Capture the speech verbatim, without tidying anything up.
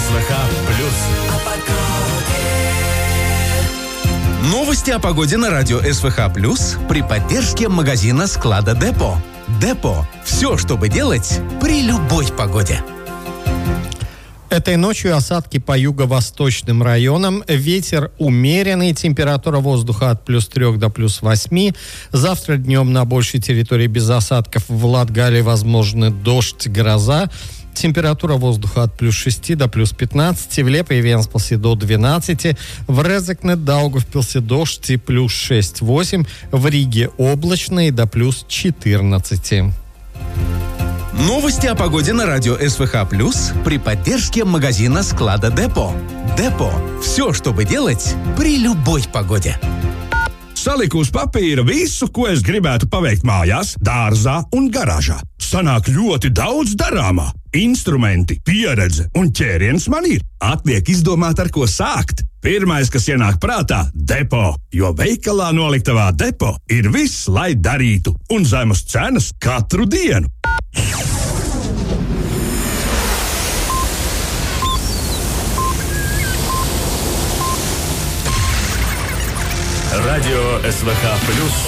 СВХ плюс. Новости о погоде на радио СВХ плюс при поддержке магазина склада Депо. Депо. Все, чтобы делать при любой погоде. Этой ночью осадки по юго-восточным районам. Ветер умеренный. Температура воздуха от плюс трех до плюс восьми. Завтра днем на большей территории без осадков в Латгалии возможны дождь, гроза. Температура воздуха от плюс шести до плюс пятнадцати. В Лепе и Венспилсе до двенадцати. В Резекне, Даугавпилсе дождь и плюс шесть-восемь. В Риге облачно и до плюс четырнадцати. Новости о погоде на радио СВХ плюс при поддержке магазина склада Депо. Депо. Все, чтобы делать при любой погоде. Saliku uz papīra visu, ko es gribētu paveikt mājās, dārzā un garāžā. Sanāk ļoti daudz darāmā. Instrumenti, pieredze un ķēriens man ir. Atliek izdomāt, ar ko sākt. Pirmais, kas ienāk prātā - Depo, jo veikalā noliktavā Depo ir viss, lai darītu, un zemas cenas katru dienu. Радио СВХ плюс